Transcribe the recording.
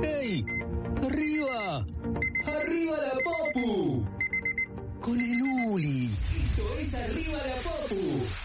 ¡Ey! ¡Arriba! ¡Arriba la Popu! Con el Uli. Esto es Arriba la Popu.